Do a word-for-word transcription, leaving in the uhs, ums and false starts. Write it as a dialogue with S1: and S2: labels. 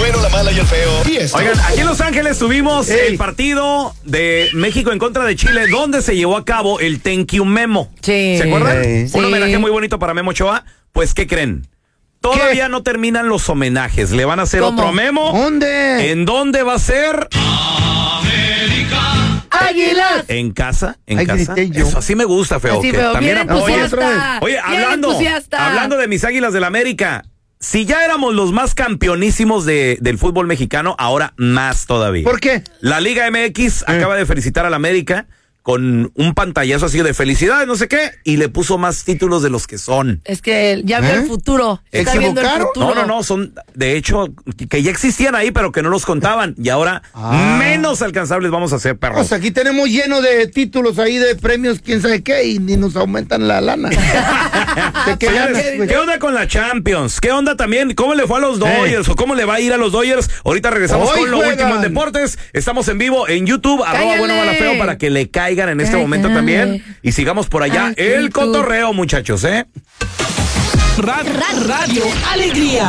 S1: bueno, la mala y el feo. Y esto.
S2: Oigan, aquí en Los Ángeles tuvimos
S3: Ey.
S2: el partido de México en contra de Chile, donde se llevó a cabo el Thank You Memo.
S4: Sí.
S2: ¿Se acuerdan?
S3: Ey.
S2: Un
S4: Sí.
S2: homenaje muy bonito para Memo Ochoa. Pues, ¿qué creen? Todavía no terminan los homenajes. Le van a hacer
S4: ¿Cómo?
S2: otro memo.
S3: ¿Dónde?
S2: ¿En dónde va a ser?
S4: ¡Águilas!
S2: ¿En casa? ¿En
S3: Ay,
S2: casa?
S3: grité yo.
S2: Eso así me gusta, feo.
S4: Así,
S2: que
S4: pero
S2: también
S4: bien
S2: apoyen.
S4: entusiasta.
S2: Oye,
S4: bien
S2: hablando,
S4: entusiasta.
S2: hablando de mis Águilas del la América, si ya éramos los más campeonísimos de, del fútbol mexicano, ahora más todavía.
S3: ¿Por qué?
S2: La Liga M X acaba de felicitar a la América con un pantallazo así de felicidades, no sé qué, y le puso más títulos de los que son.
S4: Es que ya vio
S3: ¿Eh?
S4: el futuro.
S3: ¿Se
S4: Está viendo el
S3: equivocaron?
S4: futuro.
S2: No, no, no, son de hecho que ya existían ahí, pero que no los contaban. Y ahora
S3: Ah.
S2: menos alcanzables vamos a ser, perros.
S3: Pues aquí tenemos lleno de títulos ahí de premios, quién sabe qué, y ni nos aumentan la lana. ¿De qué
S2: Señores,
S3: ganas, güey?
S2: ¿qué onda con la Champions? ¿Qué onda también? ¿Cómo le fue a los Dodgers? ¿O cómo le va a ir a los Dodgers? Ahorita regresamos
S3: Hoy
S2: con lo
S3: juegan.
S2: último en deportes. Estamos en vivo en YouTube, arroba
S4: Cállale.
S2: bueno mala feo, para que le caigan en este
S4: Cállale.
S2: momento también. Y sigamos por allá
S4: Ay,
S2: el
S4: YouTube.
S2: cotorreo, muchachos, ¿eh?
S5: Ra- ra- Radio Alegría.